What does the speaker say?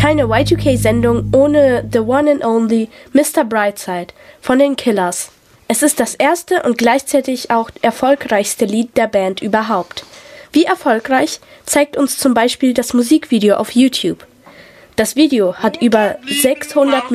Keine Y2K-Sendung ohne The One and Only Mr. Brightside von den Killers. Es ist das erste und gleichzeitig auch erfolgreichste Lied der Band überhaupt. Wie erfolgreich zeigt uns zum Beispiel das Musikvideo auf YouTube. Das Video hat über 600